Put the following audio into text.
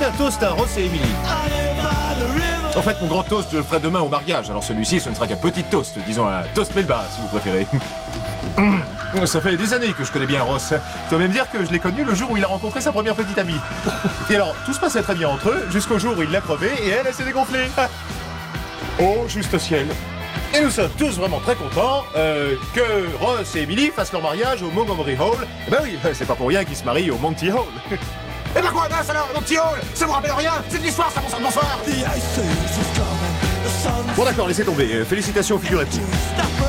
fais un toast à Ross et Emily. En fait, mon grand toast, je le ferai demain au mariage. Alors celui-ci, ce ne sera qu'un petit toast, disons un toast melba, si vous préférez. Ça fait des années que je connais bien Ross. Je dois même dire que je l'ai connu le jour où il a rencontré sa première petite amie. Et alors, tout se passait très bien entre eux, jusqu'au jour où il l'a crevée et elle s'est dégonflée. Oh, juste ciel. Et nous sommes tous vraiment très contents que Ross et Emily fassent leur mariage au Montgomery Hall. Ben oui, c'est pas pour rien qu'ils se marient au Monty Hall. Et ben quoi, mince alors, Monty Hall, ça vous rappelle rien? C'est de l'histoire, ça, bonsoir. Bon d'accord, laissez tomber. Félicitations, figurez-vous.